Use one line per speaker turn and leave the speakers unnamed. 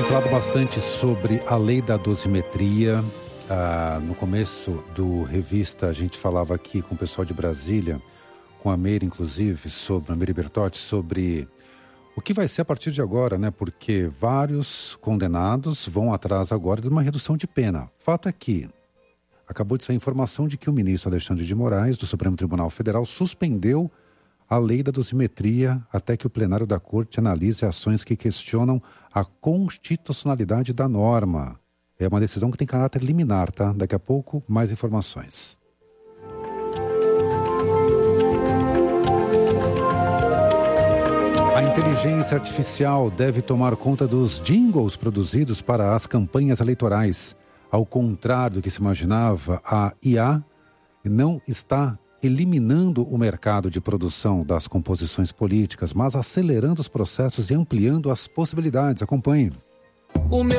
falado bastante sobre a lei da dosimetria. No começo do Revista, a gente falava aqui com o pessoal de Brasília, com a Meire, inclusive, a Meire Bertotti, sobre o que vai ser a partir de agora, né? Porque vários condenados vão atrás agora de uma redução de pena. Fato é que acabou de sair a informação de que o ministro Alexandre de Moraes, do Supremo Tribunal Federal, suspendeu a lei da dosimetria até que o plenário da Corte analise ações que questionam a constitucionalidade da norma. É uma decisão que tem caráter liminar, tá? Daqui a pouco, mais informações. A inteligência artificial deve tomar conta dos jingles produzidos para as campanhas eleitorais. Ao contrário do que se imaginava, a IA não está eliminando o mercado de produção das composições políticas, mas acelerando os processos e ampliando as possibilidades. Acompanhe.